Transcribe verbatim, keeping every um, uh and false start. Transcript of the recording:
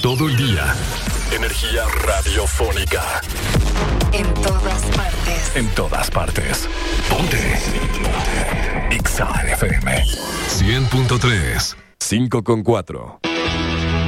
todo el día. Energía radiofónica. En todas partes. En todas partes. Ponte. X A F M. cien punto tres. cinco con cuatro.